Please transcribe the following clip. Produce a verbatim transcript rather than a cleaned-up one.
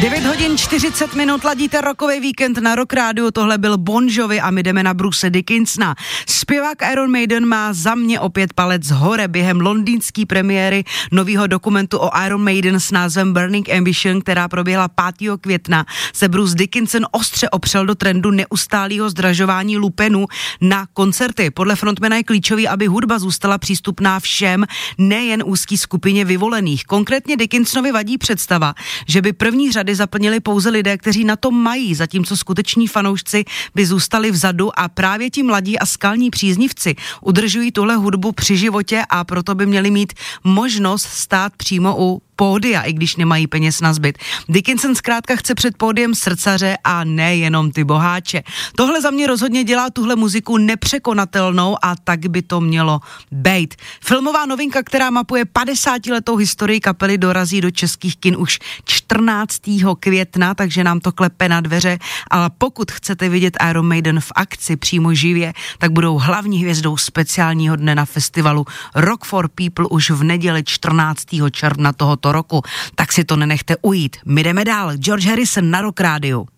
devět hodin čtyřicet minut, ladíte rokový víkend na Rock Rádiu, tohle byl Bon Jovi a my jdeme na Bruce Dickinsona. Zpěvák Iron Maiden má za mě opět palec hore během londýnské premiéry nového dokumentu o Iron Maiden s názvem Burning Ambition, která proběhla pátého května, se Bruce Dickinson ostře opřel do trendu neustálého zdražování lupenů na koncerty. Podle frontmana je klíčový, aby hudba zůstala přístupná všem, nejen úzký skupině vyvolených. Konkrétně Dickinsonovi vadí představa, že by první řady zaplnili pouze lidé, kteří na to mají, zatímco skuteční fanoušci by zůstali vzadu a právě ti mladí a skalní příznivci udržují tuhle hudbu při životě a proto by měli mít možnost stát přímo u pódia, i když nemají peněz na zbyt. Dickinson zkrátka chce před pódiem srdcaře a nejenom ty boháče. Tohle za mě rozhodně dělá tuhle muziku nepřekonatelnou a tak by to mělo bejt. Filmová novinka, která mapuje padesátiletou historii kapely, dorazí do českých kin už čtrnáctého května, takže nám to klepe na dveře, ale pokud chcete vidět Iron Maiden v akci přímo živě, tak budou hlavní hvězdou speciálního dne na festivalu Rock for People už v neděli čtrnáctého června tohoto roku. Tak si to nenechte ujít. My jdeme dál. George Harrison na Rock Rádiu.